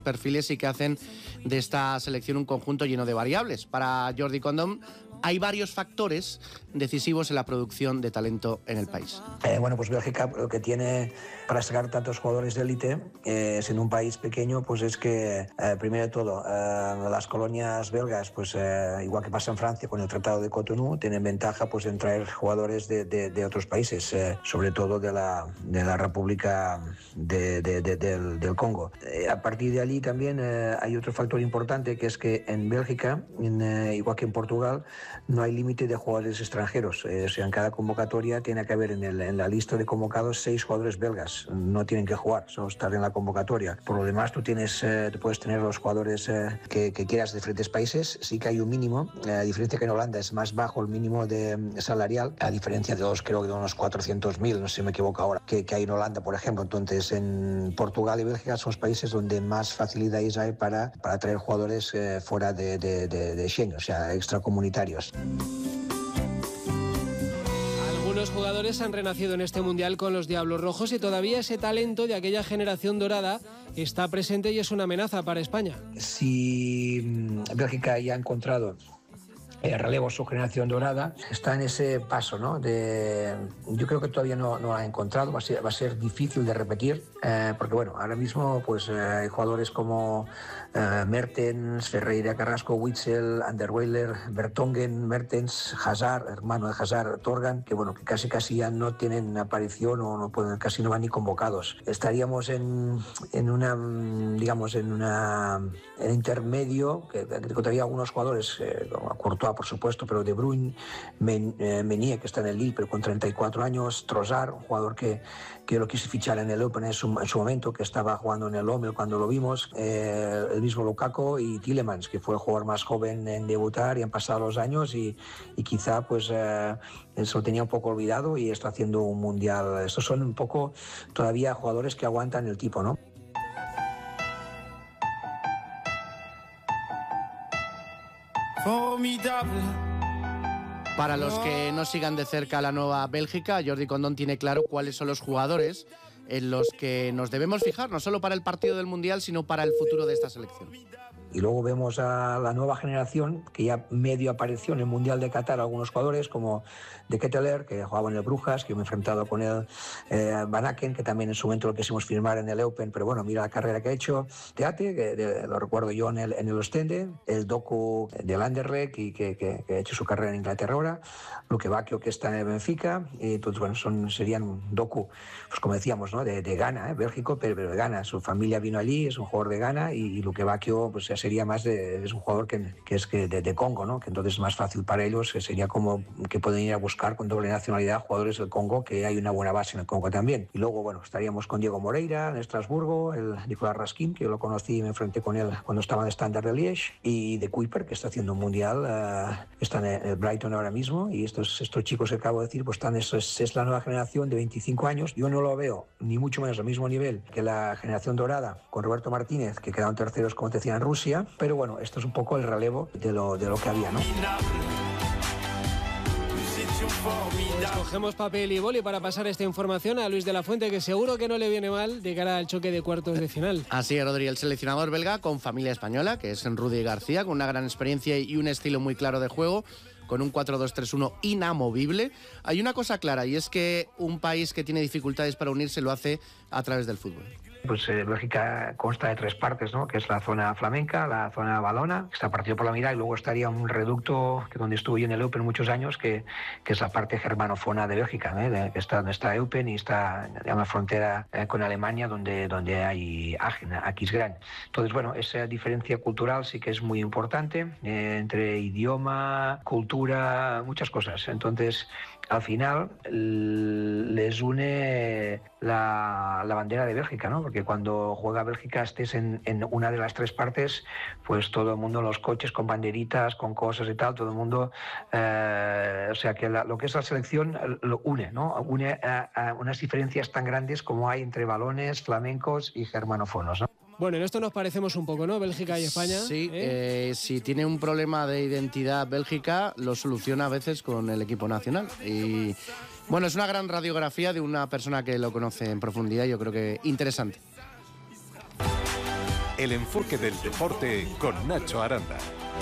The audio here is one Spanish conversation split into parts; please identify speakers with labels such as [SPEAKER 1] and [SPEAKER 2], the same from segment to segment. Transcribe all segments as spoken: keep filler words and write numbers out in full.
[SPEAKER 1] perfiles sí que hacen de esta selección un conjunto lleno de variables. Para Jordi Condom, hay varios factores decisivos en la producción de talento en el país.
[SPEAKER 2] Eh, bueno, pues Bélgica lo que tiene para sacar tantos jugadores de élite, eh, siendo un país pequeño, pues es que, eh, primero de todo, eh, las colonias belgas, pues eh, igual que pasa en Francia con el Tratado de Cotonou, tienen ventaja pues en traer jugadores de, de, de otros países, eh, sobre todo de la, de la República de, de, de, del, del Congo. Eh, a partir de allí también eh, hay otro factor importante, que es que en Bélgica, en, eh, igual que en Portugal, no hay límite de jugadores extranjeros. Eh, o sea, en cada convocatoria tiene que haber en, el, en la lista de convocados seis jugadores belgas. No tienen que jugar, solo estar en la convocatoria. Por lo demás, tú tienes, eh, tú puedes tener los jugadores eh, que, que quieras de diferentes países. Sí que hay un mínimo. Eh, a diferencia que en Holanda es más bajo el mínimo de, de salarial, a diferencia de los, creo que de unos cuatrocientos mil, no sé si me equivoco ahora, que, que hay en Holanda, por ejemplo. Entonces, en Portugal y Bélgica son los países donde más facilidades hay para, para traer jugadores eh, fuera de, de, de, de Schengen, o sea, extracomunitarios.
[SPEAKER 3] Algunos jugadores han renacido en este Mundial con los Diablos Rojos y todavía ese talento de aquella generación dorada está presente y es una amenaza para España.
[SPEAKER 2] Si Bélgica ya ha encontrado el relevo, su generación dorada, está en ese paso, ¿no? De, yo creo que todavía no, no lo ha encontrado, va a ser, va a ser difícil de repetir, eh, porque bueno, ahora mismo pues eh, hay jugadores como eh, Mertens, Ferreira, Carrasco, Witsel, Anderweiler, Vertonghen, Mertens, Hazard, hermano de Hazard, Torgan, que bueno, que casi casi ya no tienen aparición o no pueden, casi no van ni convocados. Estaríamos en, en una, digamos, en una en intermedio, que, que todavía algunos jugadores, eh, como Courtois, por supuesto, pero De Bruyne, Men, eh, Meunier, que está en el Lille, pero con treinta y cuatro años, Trossard, un jugador que, que lo quise fichar en el Open en su, en su momento, que estaba jugando en el Lommel cuando lo vimos, eh, el mismo Lukaku y Tielemans, que fue el jugador más joven en debutar, y han pasado los años y, y quizá pues eh, se lo tenía un poco olvidado y está haciendo un mundial. Estos son un poco todavía jugadores que aguantan el tipo, ¿no?
[SPEAKER 1] Formidable. Para los que no sigan de cerca la nueva Bélgica, Jordi Condom tiene claro cuáles son los jugadores en los que nos debemos fijar, no solo para el partido del Mundial, sino para el futuro de esta selección.
[SPEAKER 2] Y luego vemos a la nueva generación, que ya medio apareció en el Mundial de Qatar, algunos jugadores como De Ketelaere, que jugaba en el Brujas, que me he enfrentado con él, eh, Van Aken, que también en su momento lo quisimos firmar en el Eupen, pero bueno, mira la carrera que ha hecho, Teate, que de, lo recuerdo yo en el, en el Ostende, el Doku del Anderlecht, y que, que, que ha hecho su carrera en Inglaterra ahora, Luque Bacchio, que está en el Benfica, y entonces bueno, son, serían Doku, pues como decíamos, ¿no? de, de Ghana, ¿eh? Bélgico, pero, pero de Ghana, su familia vino allí, es un jugador de Ghana, y, y Luque Bacchio, pues ya sería más de, es un jugador que, que es que de, de Congo, ¿no? Que entonces es más fácil para ellos, que sería como que pueden ir a buscar con doble nacionalidad jugadores del Congo, que hay una buena base en el Congo también. Y luego, bueno, estaríamos con Diego Moreira en Estrasburgo, el Nicolás Raskin, que yo lo conocí y me enfrenté con él cuando estaba en el Standard de Liège, y de Kuiper, que está haciendo un mundial, uh, está en el Brighton ahora mismo, y estos, estos chicos que acabo de decir, pues están, eso es, es la nueva generación de veinticinco años. Yo no lo veo ni mucho menos al mismo nivel que la generación dorada con Roberto Martínez, que quedaron terceros, como te decía, en Rusia, pero bueno, esto es un poco el relevo de lo, de lo que había, ¿no?
[SPEAKER 3] Pues cogemos papel y boli para pasar esta información a Luis de la Fuente, que seguro que no le viene mal de cara al choque de cuartos de final.
[SPEAKER 1] Así es, Rodri, el seleccionador belga con familia española, que es Rudy García, con una gran experiencia y un estilo muy claro de juego, con un cuatro dos tres uno inamovible. Hay una cosa clara, y es que un país que tiene dificultades para unirse lo hace a través del fútbol.
[SPEAKER 2] Pues eh, Bélgica consta de tres partes, ¿no? Que es la zona flamenca, la zona valona, que está partido por la mitad, y luego estaría un reducto que donde estuve yo en el Eupen muchos años, que, que es la parte germanófona de Bélgica, ¿eh? De, que está donde está Eupen y está en la frontera eh, con Alemania, donde, donde hay Aachen, Aquisgrán. Entonces, bueno, esa diferencia cultural sí que es muy importante, eh, entre idioma, cultura, muchas cosas. Entonces, al final les une la, la bandera de Bélgica, ¿no? Porque cuando juega Bélgica, estés en, en una de las tres partes, pues todo el mundo en los coches con banderitas, con cosas y tal, todo el mundo, eh, o sea que la, lo que es la selección lo une, ¿no? Une a, a unas diferencias tan grandes como hay entre balones, flamencos y germanófonos, ¿no?
[SPEAKER 3] Bueno, en esto nos parecemos un poco, ¿no? Bélgica y España.
[SPEAKER 1] Sí,
[SPEAKER 3] ¿eh?
[SPEAKER 1] Eh, si tiene un problema de identidad Bélgica, lo soluciona a veces con el equipo nacional. Y bueno, es una gran radiografía de una persona que lo conoce en profundidad y yo creo que interesante.
[SPEAKER 4] el enfoque del deporte con Nacho Aranda.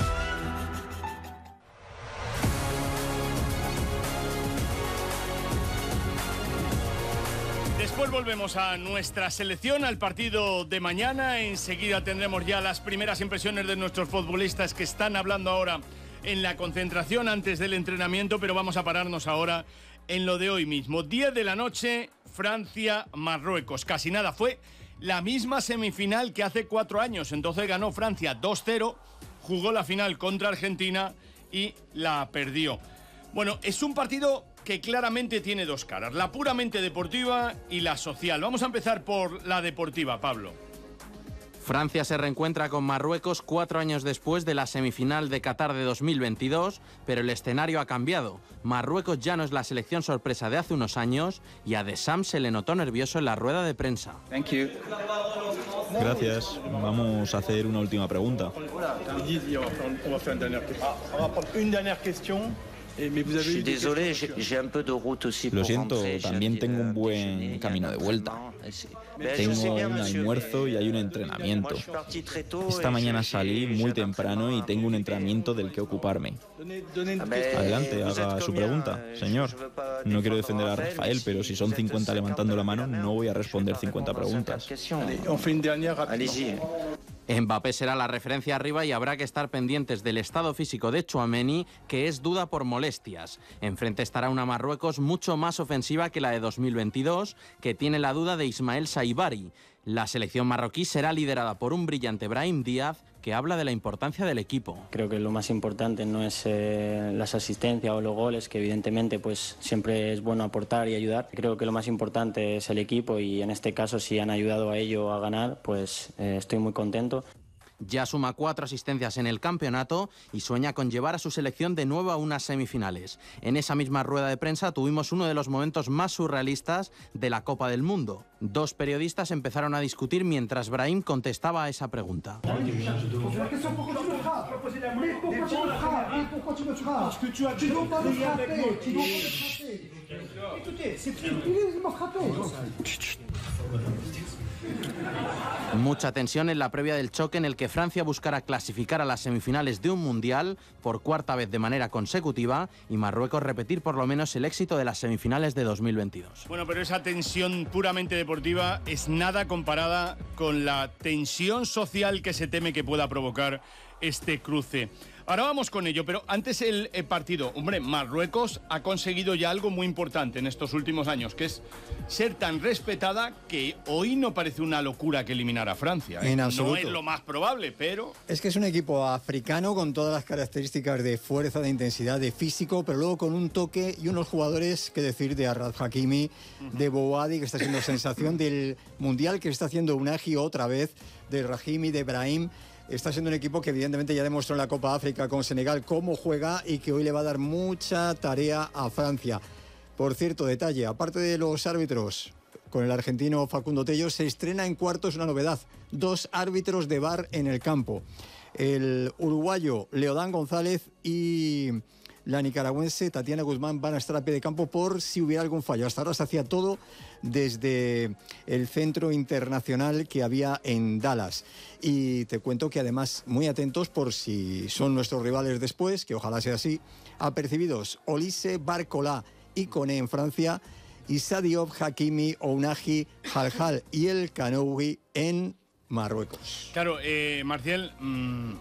[SPEAKER 5] Después volvemos a nuestra selección, al partido de mañana. Enseguida tendremos ya las primeras impresiones de nuestros futbolistas que están hablando ahora en la concentración antes del entrenamiento, pero vamos a pararnos ahora en lo de hoy mismo. diez de la noche, Francia-Marruecos. Casi nada, fue la misma semifinal que hace cuatro años. Entonces ganó Francia dos cero, jugó la final contra Argentina y la perdió. Bueno, es un partido que claramente tiene dos caras, la puramente deportiva y la social. Vamos a empezar por la deportiva, Pablo.
[SPEAKER 6] Francia se reencuentra con Marruecos cuatro años después de la semifinal de Qatar de dos mil veintidós, pero el escenario ha cambiado. Marruecos ya no es la selección sorpresa de hace unos años y a Deschamps se le notó nervioso en la rueda de prensa.
[SPEAKER 7] Thank you.
[SPEAKER 8] Gracias. Vamos a hacer una última pregunta. Lo siento, también tengo un buen camino de vuelta. Tengo un almuerzo y hay un entrenamiento. Esta mañana salí muy temprano y tengo un entrenamiento del que ocuparme. Adelante, haga su pregunta, señor. No quiero defender a Rafael, pero si son cincuenta levantando la mano, no voy a responder cincuenta preguntas.
[SPEAKER 6] Mbappé será la referencia arriba y habrá que estar pendientes del estado físico de Tchouaméni, que es duda por molestias. Enfrente estará una Marruecos mucho más ofensiva que la de dos mil veintidós, que tiene la duda de Ismael Saibari. La selección marroquí será liderada por un brillante Brahim Díaz, que habla de la importancia del equipo.
[SPEAKER 9] Creo que lo más importante no es eh, las asistencias o los goles, que evidentemente pues siempre es bueno aportar y ayudar. Creo que lo más importante es el equipo y en este caso si han ayudado a ello a ganar, pues eh, estoy muy contento.
[SPEAKER 6] Ya suma cuatro asistencias en el campeonato y sueña con llevar a su selección de nuevo a unas semifinales. En esa misma rueda de prensa tuvimos uno de los momentos más surrealistas de la Copa del Mundo. Dos periodistas empezaron a discutir mientras Brahim contestaba a esa pregunta. Mucha tensión en la previa del choque en el que Francia buscará clasificar a las semifinales de un mundial por cuarta vez de manera consecutiva y Marruecos repetir por lo menos el éxito de las semifinales de dos mil veintidós.
[SPEAKER 5] Bueno, pero esa tensión puramente deportiva es nada comparada con la tensión social que se teme que pueda provocar este cruce. Ahora vamos con ello, pero antes el, el partido. Hombre, Marruecos ha conseguido ya algo muy importante en estos últimos años, que es ser tan respetada que hoy no parece una locura que eliminar a Francia, ¿eh?
[SPEAKER 10] En absoluto.
[SPEAKER 5] No es lo más probable, pero...
[SPEAKER 10] Es que es un equipo africano con todas las características de fuerza, de intensidad, de físico, pero luego con un toque y unos jugadores, que decir, de Achraf Hakimi, uh-huh. de Bouhaddi, que está siendo sensación del Mundial, que está haciendo Unai otra vez, de Rahimi, de Brahim. Está siendo un equipo que evidentemente ya demostró en la Copa África con Senegal cómo juega y que hoy le va a dar mucha tarea a Francia. Por cierto, detalle, aparte de los árbitros, con el argentino Facundo Tello, se estrena en cuartos una novedad. Dos árbitros de V A R en el campo. El uruguayo Leodán González y la nicaragüense Tatiana Guzmán van a estar a pie de campo por si hubiera algún fallo. Hasta ahora se hacía todo desde el centro internacional que había en Dallas. Y te cuento que además muy atentos por si son nuestros rivales después, que ojalá sea así, apercibidos Olise, Barcola y Koné en Francia y Sadio, Hakimi, Ounahi, Halhal y El Kanoui en Marruecos.
[SPEAKER 5] Claro, eh, Marcial, mmm,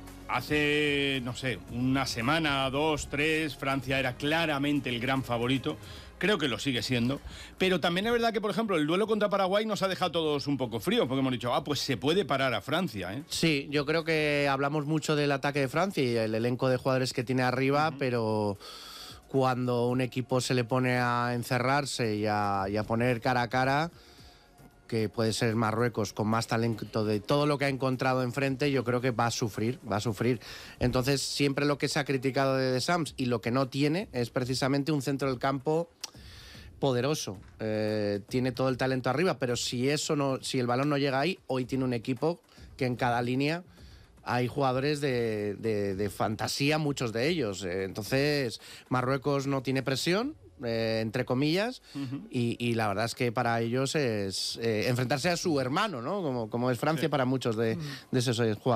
[SPEAKER 5] hace, no sé, una semana, dos, tres, Francia era claramente el gran favorito. Creo que lo sigue siendo. Pero también es verdad que, por ejemplo, el duelo contra Paraguay nos ha dejado todos un poco fríos, porque hemos dicho, ah, pues se puede parar a Francia, ¿eh?
[SPEAKER 1] Sí, yo creo que hablamos mucho del ataque de Francia y el elenco de jugadores que tiene arriba, uh-huh. pero cuando un equipo se le pone a encerrarse y a, y a poner cara a cara, que puede ser Marruecos con más talento de todo lo que ha encontrado enfrente, yo creo que va a sufrir, va a sufrir. Entonces, siempre lo que se ha criticado de Deschamps y lo que no tiene es precisamente un centro del campo poderoso. Eh, tiene todo el talento arriba, pero si eso no, si el balón no llega ahí, hoy tiene un equipo que en cada línea hay jugadores de, de, de fantasía, muchos de ellos. Eh, entonces, Marruecos no tiene presión, eh, entre comillas, uh-huh. y, y la verdad es que para ellos es eh, enfrentarse a su hermano, ¿no? Como, como es Francia sí. para muchos de, de esos jugadores.